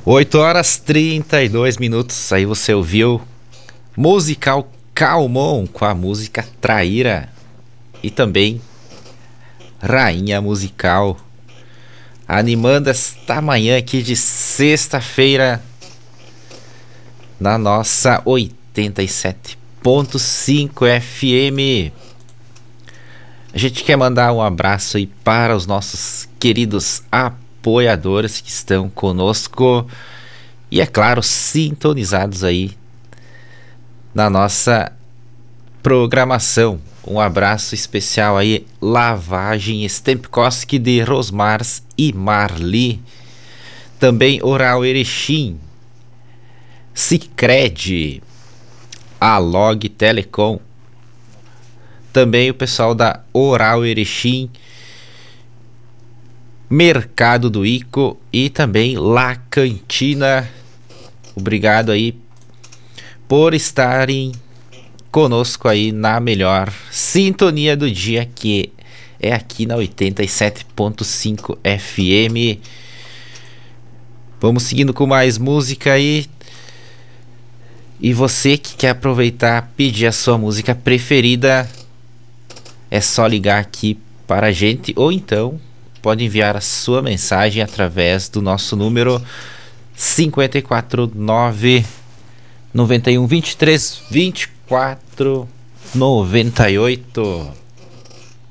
8h32. Aí você ouviu Musical Calmon com a música Traíra. E também Rainha Musical, animando esta manhã aqui de sexta-feira na nossa 87.5 FM. A gente quer mandar um abraço aí para os nossos queridos apoiadores que estão conosco e, é claro, sintonizados aí na nossa programação. Um abraço especial aí, Lavagem Stempkoski de Rosmars e Marli. Também Oral Erechim, Sicredi, Alog Telecom. Também o pessoal da Oral Erechim, Mercado do Ico e também La Cantina. Obrigado aí por estarem conosco aí na melhor sintonia do dia, que é aqui na 87.5 FM. Vamos seguindo com mais música aí. E você que quer aproveitar, pedir a sua música preferida, é só ligar aqui para a gente, ou então pode enviar a sua mensagem através do nosso número 549 91 23 24 98.